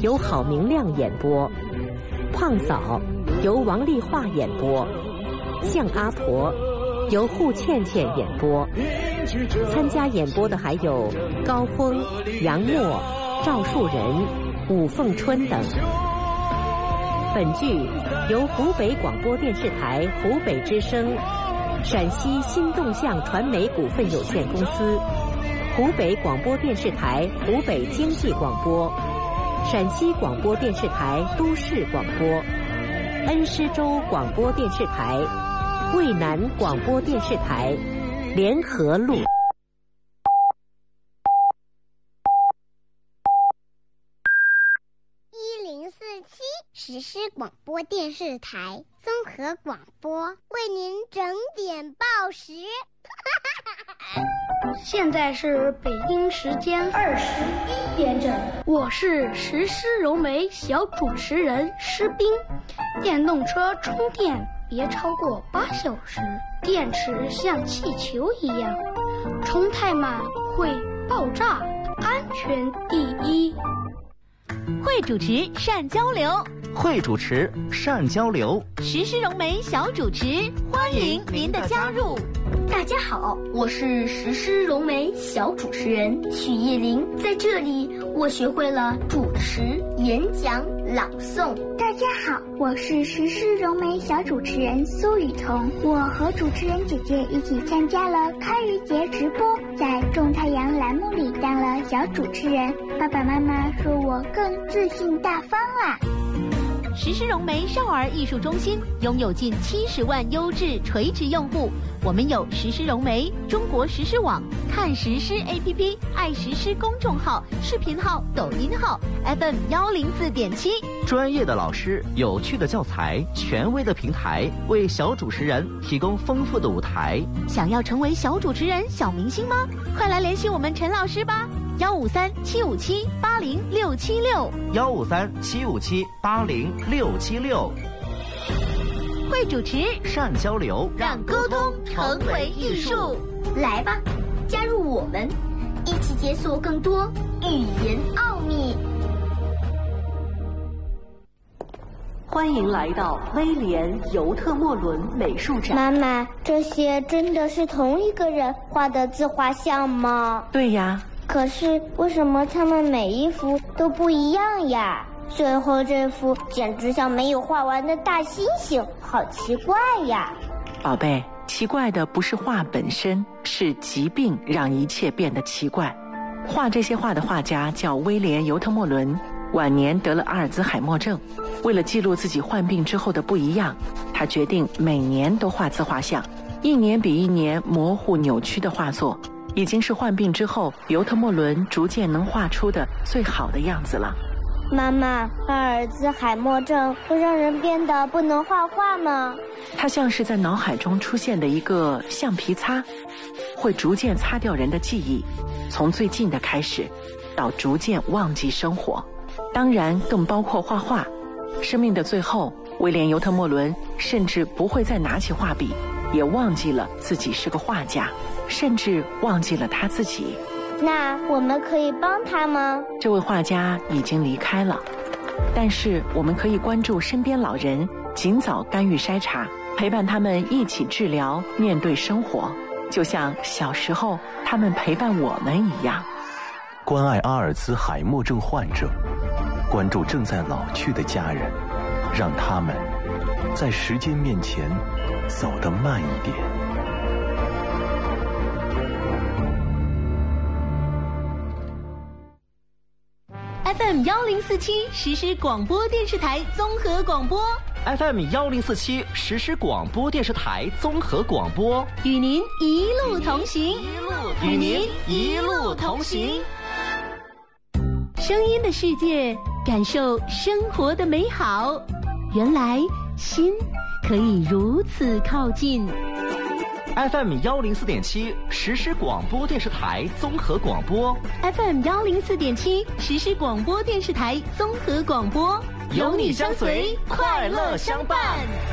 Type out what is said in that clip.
由郝明亮演播，胖嫂由王丽华演播，向阿婆由户倩倩演播。参加演播的还有高峰、杨默、赵树人、武凤春等。本剧由湖北广播电视台湖北之声、陕西新动向传媒股份有限公司、湖北广播电视台湖北经济广播、陕西广播电视台都市广播、恩施州广播电视台、渭南广播电视台联合录。 实施广播电视台综合广播为您整点报时。 现在是北京时间21点整，我是实施柔媒小主持人施冰。电动车充电别超过8小时，电池像气球一样，充太慢会爆炸，安全第一。 会主持善交流， 会主持善交流， 实施融媒小主持，欢迎您的加入。 大家好，我是实施融媒小主持人许叶玲，在这里我学会了主持、演讲、朗诵。 大家好，我是实施融媒小主持人苏雨桐，我和主持人姐姐一起参加了开渔节直播，在种太阳栏目里当了小主持人，爸爸妈妈说我更自信大方啦。 实施融媒少儿艺术中心拥有近70万优质垂直用户，我们有实施融媒、中国实施网、看实施 APP、爱实施公众号、视频号、抖音号 FM 104.7， 专业的老师、有趣的教材、权威的平台，为小主持人提供丰富的舞台。 想要成为小主持人、小明星吗？快来联系我们陈老师吧！153-757-80676，153-757-80676。会主持善交流， 让沟通成为艺术。 来吧，加入我们，一起解锁更多语言奥秘。 欢迎来到威廉·尤特莫伦美术展。 妈妈，这些真的是同一个人画的自画像吗？ 对呀。 可是为什么他们每一幅都不一样呀？最后这幅简直像没有画完的大猩猩，好奇怪呀！ 宝贝，奇怪的不是画本身，是疾病让一切变得奇怪。画这些画的画家叫威廉·尤特莫伦，晚年得了阿尔兹海默症。为了记录自己患病之后的不一样，他决定每年都画自画像，一年比一年模糊扭曲的画作，已经是患病之后尤特莫伦逐渐能画出的最好的样子了。 妈妈，阿尔兹海默症会让人变得不能画画吗？ 它像是在脑海中出现的一个橡皮擦，会逐渐擦掉人的记忆，从最近的开始到逐渐忘记生活，当然更包括画画。生命的最后，威廉·尤特莫伦甚至不会再拿起画笔，也忘记了自己是个画家，甚至忘记了他自己。 那我们可以帮他吗？ 这位画家已经离开了，但是我们可以关注身边老人，尽早干预筛查，陪伴他们一起治疗，面对生活，就像小时候他们陪伴我们一样。 关爱阿尔兹海默症患者，关注正在老去的家人，让他们在时间面前走得慢一点。 FM 1047实施广播电视台综合广播， FM 1047实施广播电视台综合广播， 与您一路同行， 与您一路同行。 声音的世界，感受生活的美好。原来心可以如此靠近。 FM 104.7实施广播电视台综合广播， FM 104.7实施广播电视台综合广播， 有你相随，快乐相伴。